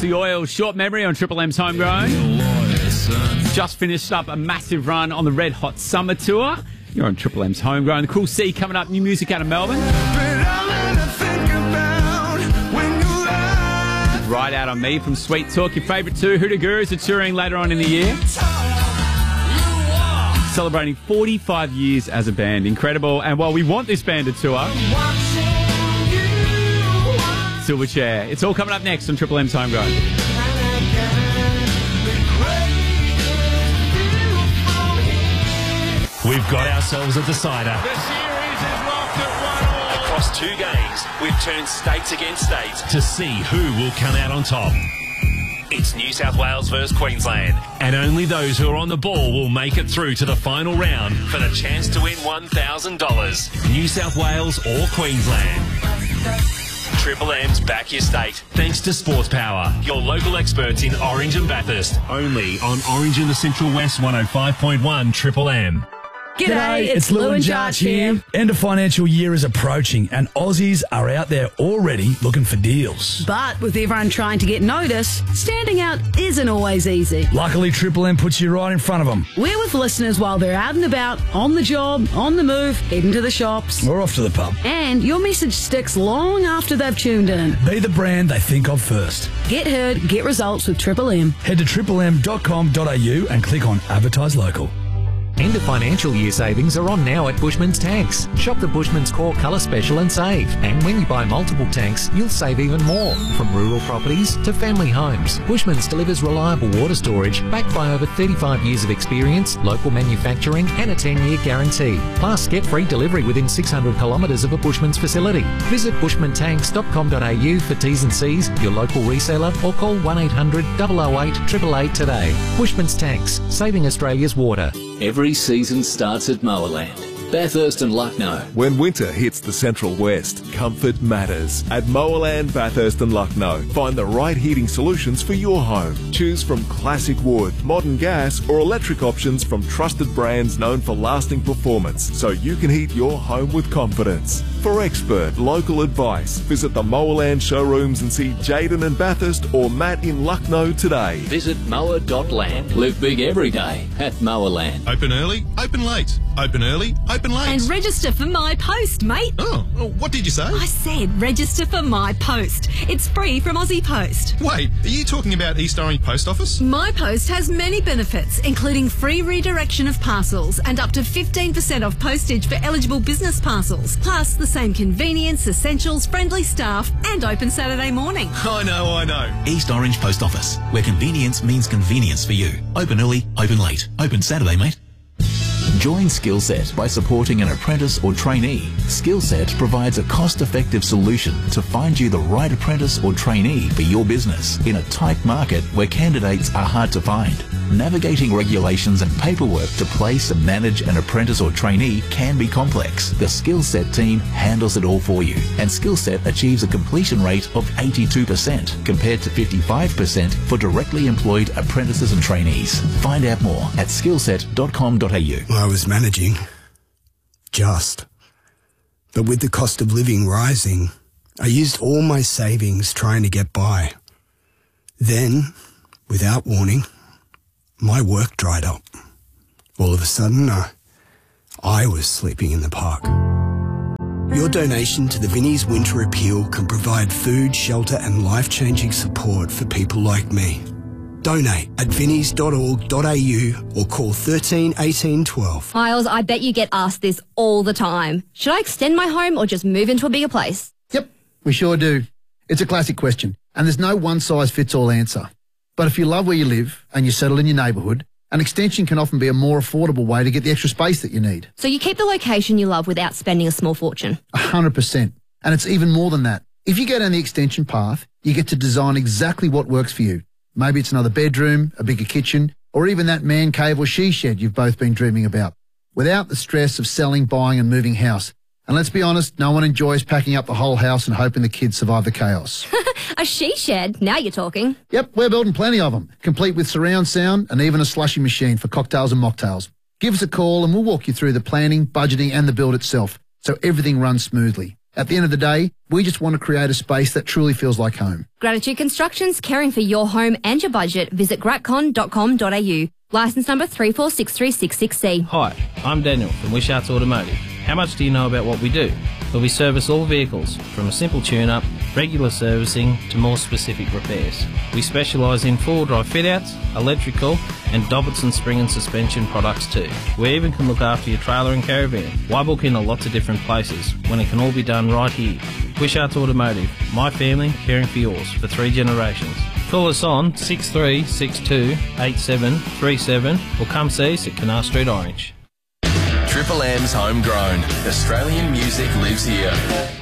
Aussie Oil, Short Memory on Triple M's Homegrown. Just finished up a massive run on the Red Hot Summer Tour. You're on Triple M's Homegrown. The Cool C coming up, new music out of Melbourne. Ride Out on Me from Sweet Talk. Your favourite two, Hoodoo Gurus, are touring later on in the year. Celebrating 45 years as a band. Incredible. And while we want this band to tour, Silverchair. It's all coming up next on Triple M's Homegrown. We've got ourselves a decider. The series is locked at 1-1. Across 2 games, we've turned states against states to see who will come out on top. It's New South Wales versus Queensland, and only those who are on the ball will make it through to the final round for the chance to win $1,000. New South Wales or Queensland. Triple M's Back Your State, thanks to Sports Power, your local experts in Orange and Bathurst. Only on Orange in the Central West 105.1 Triple M. G'day, it's Lou and Jarch here. End of financial year is approaching and Aussies are out there already looking for deals. But with everyone trying to get notice, standing out isn't always easy. Luckily, Triple M puts you right in front of them. We're with listeners while they're out and about, on the job, on the move, heading to the shops. Or off to the pub. And your message sticks long after they've tuned in. Be the brand they think of first. Get heard, get results with Triple M. Head to triplem.com.au and click on Advertise Local. End of financial year savings are on now at Bushman's Tanks. Shop the Bushman's Core Colour Special and save. And when you buy multiple tanks, you'll save even more. From rural properties to family homes, Bushman's delivers reliable water storage backed by over 35 years of experience, local manufacturing and a 10-year guarantee. Plus, get free delivery within 600 kilometres of a Bushman's facility. Visit bushmantanks.com.au for T's and C's, your local reseller, or call 1800 008 888 today. Bushman's Tanks, saving Australia's water. Every season starts at Mowerland, Bathurst and Lucknow. When winter hits the Central West, comfort matters. At Mowerland, Bathurst and Lucknow, find the right heating solutions for your home. Choose from classic wood, modern gas or electric options from trusted brands known for lasting performance, so you can heat your home with confidence. For expert local advice, visit the Mowerland showrooms and see Jaden in Bathurst or Matt in Lucknow today. Visit mower.land. Live big every day at Mowerland. Open early, open late. Open early, open late. And register for My Post, mate. Oh, what did you say? I said register for My Post. It's free from Aussie Post. Wait, are you talking about East Orange Post Office? My Post has many benefits, including free redirection of parcels and up to 15% off postage for eligible business parcels. Plus, the same convenience, essentials, friendly staff, and open Saturday morning. I know. East Orange Post Office, where convenience means convenience for you. Open early, open late. Open Saturday, mate. Join Skillset by supporting an apprentice or trainee. Skillset provides a cost-effective solution to find you the right apprentice or trainee for your business in a tight market where candidates are hard to find. Navigating regulations and paperwork to place and manage an apprentice or trainee can be complex. The Skillset team handles it all for you, and Skillset achieves a completion rate of 82% compared to 55% for directly employed apprentices and trainees. Find out more at skillset.com.au. I was managing, but with the cost of living rising, I used all my savings trying to get by. Then, without warning, my work dried up. All of a sudden, I was sleeping in the park. Your donation to the Vinnie's Winter Appeal can provide food, shelter and life-changing support for people like me. Donate at vinnies.org.au or call 13 18 12. Miles, I bet you get asked this all the time. Should I extend my home or just move into a bigger place? Yep, we sure do. It's a classic question, and there's no one-size-fits-all answer. But if you love where you live and you settle in your neighbourhood, an extension can often be a more affordable way to get the extra space that you need. So you keep the location you love without spending a small fortune? 100%. And it's even more than that. If you go down the extension path, you get to design exactly what works for you. Maybe it's another bedroom, a bigger kitchen, or even that man cave or she shed you've both been dreaming about, without the stress of selling, buying and moving house. And let's be honest, no one enjoys packing up the whole house and hoping the kids survive the chaos. A she shed? Now you're talking. Yep, we're building plenty of them, complete with surround sound and even a slushy machine for cocktails and mocktails. Give us a call and we'll walk you through the planning, budgeting and the build itself, so everything runs smoothly. At the end of the day, we just want to create a space that truly feels like home. Gratitude Construction's caring for your home and your budget. Visit gratcon.com.au. Licence number 346366C. Hi, I'm Daniel from Wishart's Automotive. How much do you know about what we do? Well, we service all vehicles, from a simple tune-up, regular servicing to more specific repairs. We specialise in four-wheel drive fit-outs, electrical and Dobbitt's spring and suspension products too. We even can look after your trailer and caravan. Why book in a lots of different places when it can all be done right here? Wishart's Automotive, my family caring for yours for 3 generations. Call us on 6362 8737 or come see us at Canal Street Orange. Triple M's homegrown. Australian music lives here.